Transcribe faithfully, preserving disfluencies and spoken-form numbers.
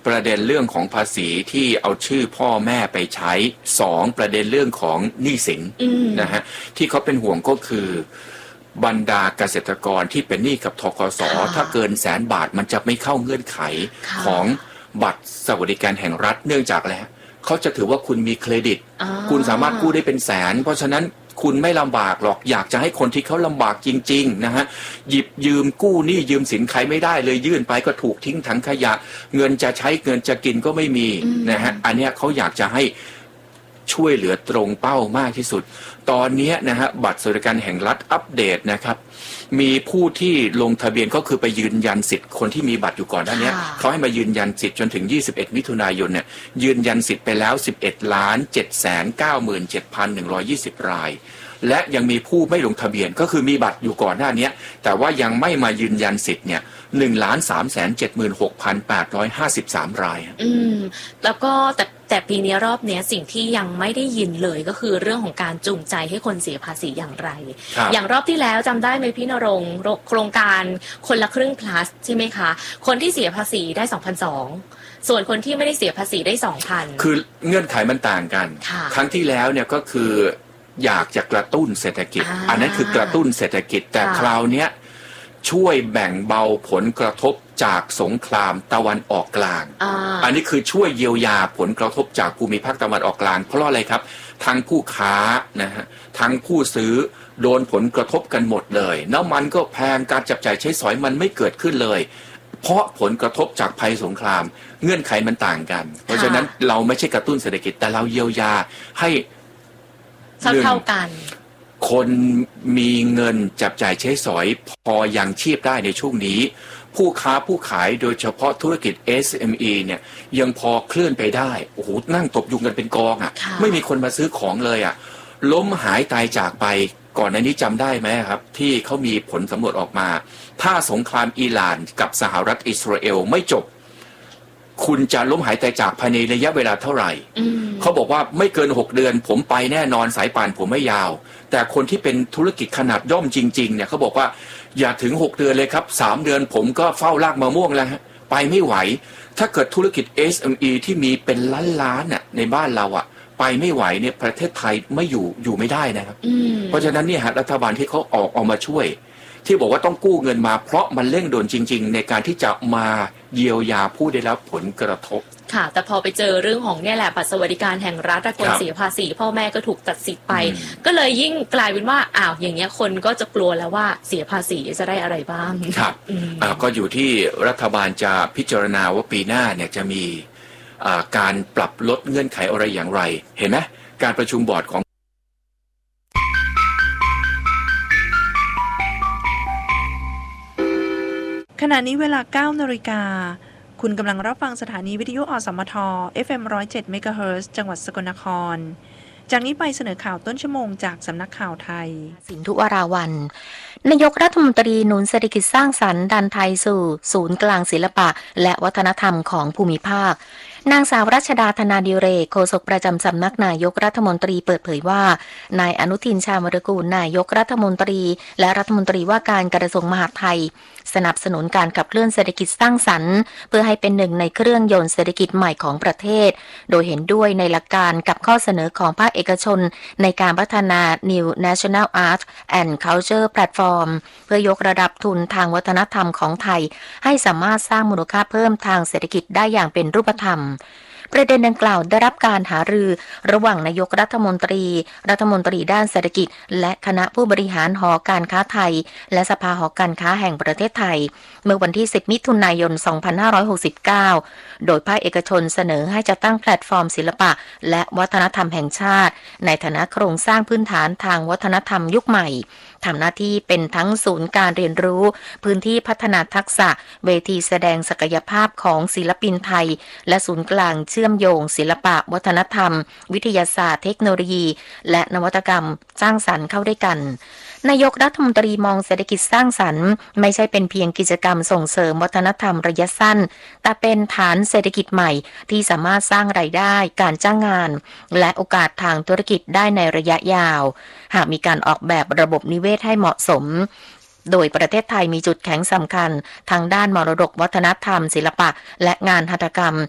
ประเด็นเรื่องของภาษีที่เอาชื่อพ่อแม่ไปใช้สองประเด็นเรื่องของหนี้สินนะฮะที่เขาเป็นห่วงก็คือบรรดาเกษตรกรที่เป็นหนี้กับธกส.ถ้าเกินแสนบาทมันจะไม่เข้าเงื่อนไขของบัตรสวัสดิการแห่งรัฐเนื่องจากอะไรเขาจะถือว่าคุณมีเครดิตคุณสามารถกู้ได้เป็นแสนเพราะฉะนั้นคุณไม่ลำบากหรอกอยากจะให้คนที่เขาลำบากจริงๆนะฮะหยิบยืมกู้หนี้ยืมสินใครไม่ได้เลยยื่นไปก็ถูกทิ้งถังขยะเงินจะใช้เงินจะกินก็ไม่มีนะฮะอันเนี้ยเขาอยากจะให้ช่วยเหลือตรงเป้ามากที่สุดตอนนี้นะฮะบัตรสวัสดิการแห่งรัฐอัปเดตนะครับมีผู้ที่ลงทะเบียนก็คือไปยืนยันสิทธิ์คนที่มีบัตรอยู่ก่อนหน้านี้เขาให้มายืนยันสิทธิ์จนถึงยี่สิบเอ็ดมิถุนายนเนี่ยยืนยันสิทธิ์ไปแล้ว สิบเอ็ดล้านเจ็ดแสนเก้าหมื่นเจ็ดพันหนึ่งร้อยยี่สิบ รายและยังมีผู้ไม่ลงทะเบียนก็คือมีบัตรอยู่ก่อนหน้านี้แต่ว่ายังไม่มายืนยันสิทธิ์เนี่ยหนึ่งล้านสามแสนเจ็ดหมื่นหกพันแปดร้อยห้าสิบสามรายอืมแล้วก็แต่แต่ปีนี้รอบนี้สิ่งที่ยังไม่ได้ยินเลยก็คือเรื่องของการจูงใจให้คนเสียภาษีอย่างไรอย่างรอบที่แล้วจำได้ไหมพี่ณรงค์โครงการคนละครึ่ง plus ใช่ไหมคะคนที่เสียภาษีได้ สองพันสองร้อย ส่วนคนที่ไม่ได้เสียภาษีได้ สองพันคือเงื่อนไขมันต่างกันครั้งที่แล้วเนี่ยก็คืออยากจะกระตุ้นเศรษฐกิจ อ, อันนั้นคือกระตุ้นเศรษฐกิจแต่คราวนี้ช่วยแบ่งเบาผลกระทบจากสงครามตะวันออกกลาง อ, อันนี้คือช่วยเยียวยาผลกระทบจากภูมิภาคตะวันออกกลางเพราะอะไรครับทั้งผู้ค้านะฮะทั้งผู้ซื้อโดนผลกระทบกันหมดเลยน้ำมันก็แพงการจับจ่ายใช้สอยมันไม่เกิดขึ้นเลยเพราะผลกระทบจากภัยสงครามเงื่อนไขมันต่างกันเพราะฉะนั้นเราไม่ใช่กระตุ้นเศรษฐกิจแต่เราเยียวยาให้เท่ากันคนมีเงินจับจ่ายใช้สอยพอยังชีพได้ในช่วงนี้ผู้ค้าผู้ขายโดยเฉพาะธุรกิจ เอส เอ็ม อี เนี่ยยังพอเคลื่อนไปได้โอ้โหนั่งตบยุงกันเป็นกองอ่ะไม่มีคนมาซื้อของเลยอ่ะล้มหายตายจากไปก่อนหน้านี้จำได้ไหมครับที่เขามีผลสำรวจออกมาถ้าสงครามอิหร่านกับสหรัฐอิสราเอลไม่จบคุณจะล้มหายตายจากภายในระยะเวลาเท่าไหร่เขาบอกว่าไม่เกินหกเดือนผมไปแน่นอนสายป่านผมไม่ยาวแต่คนที่เป็นธุรกิจขนาดย่อมจริงๆเนี่ยเขาบอกว่าอย่าถึงหกเดือนเลยครับสามเดือนผมก็เฝ้าลากมะม่วงแล้วฮะไปไม่ไหวถ้าเกิดธุรกิจ เอส เอ็ม อี ที่มีเป็นล้านๆน่ะในบ้านเราอ่ะไปไม่ไหวเนี่ยประเทศไทยไม่อยู่อยู่ไม่ได้นะครับเพราะฉะนั้นเนี่ยรัฐบาลที่เขาออกออกมาช่วยที่บอกว่าต้องกู้เงินมาเพราะมันเร่งด่วนจริงๆในการที่จะมาเยียวยาผู้ได้รับผลกระทบค่ะแต่พอไปเจอเรื่องของเนี่ยแหละบัตรสวัสดิการแห่งรัฐคนเสียภาษีพ่อแม่ก็ถูกตัดสิทธิ์ไปก็เลยยิ่งกลายเป็นว่าอ้าวอย่างเงี้ยคนก็จะกลัวแล้วว่าเสียภาษีจะได้อะไรบ้างครับอ่าก็อยู่ที่รัฐบาลจะพิจารณาว่าปีหน้าเนี่ยจะมีอ่าการปรับลดเงื่อนไขอะไรอย่างไรเห็นไหมการประชุมบอร์ดของขณะนี้เวลา เก้านาฬิกาคุณกำลังรับฟังสถานีวิทยุอสมท เอฟ เอ็ม หนึ่งร้อยเจ็ด เมกะเฮิรตซ์จังหวัดสกลนครจากนี้ไปเสนอข่าวต้นชั่วโมงจากสำนักข่าวไทยสินธุวราวัลย์นายกรัฐมนตรีหนุนเศรษฐกิจสร้างสรรค์ดันไทยสู่ศูนย์กลางศิลปะและวัฒนธรรมของภูมิภาคนางสาวรัชดาธนาดิเรกโฆษกประจำสำนักนายกรัฐมนตรีเปิดเผยว่านายอนุทินชาญวิรากูลนายกรัฐมนตรีและรัฐมนตรีว่าการกระทรวงมหาดไทยสนับสนุนการขับเคลื่อนเศรษฐกิจสร้างสรรค์เพื่อให้เป็นหนึ่งในเครื่องยนต์เศรษฐกิจใหม่ของประเทศโดยเห็นด้วยในหลักการกับข้อเสนอของภาคเอกชนในการพัฒนา New National Art and Culture Platform เพื่อยกระดับทุนทางวัฒนธรรมของไทยให้สามารถสร้างมูลค่าเพิ่มทางเศรษฐกิจได้อย่างเป็นรูปธรรมประเด็นดังกล่าวได้รับการหารือระหว่างนายกรัฐมนตรีรัฐมนตรีด้านเศรษฐกิจและคณะผู้บริหารหอการค้าไทยและสภาหอการค้าแห่งประเทศไทยเมื่อวันที่สิบมิถุนายนสองพันห้าร้อยหกสิบเก้าโดยภาคเอกชนเสนอให้จัดตั้งแพลตฟอร์มศิลปะและวัฒนธรรมแห่งชาติในฐานะโครงสร้างพื้นฐานทางวัฒนธรรมยุคใหม่ทำหน้าที่เป็นทั้งศูนย์การเรียนรู้พื้นที่พัฒนาทักษะเวทีแสดงศักยภาพของศิลปินไทยและศูนย์กลางเชื่อมโยงศิลปะวัฒนธรรมวิทยาศาสตร์เทคโนโลยีและนวัตกรรมสร้างสรรค์เข้าด้วยกันนายกรัฐมนตรีมองเศรษฐกิจสร้างสรรค์ไม่ใช่เป็นเพียงกิจกรรมส่งเสริมวัฒนธรรมระยะสั้นแต่เป็นฐานเศรษฐกิจใหม่ที่สามารถสร้างรายได้การจ้างงานและโอกาสทางธุรกิจได้ในระยะยาวหากมีการออกแบบระบบนิเวศให้เหมาะสมโดยประเทศไทยมีจุดแข็งสำคัญทางด้านมรดกวัฒนธรรมศิลปะและงานหัตถกรรม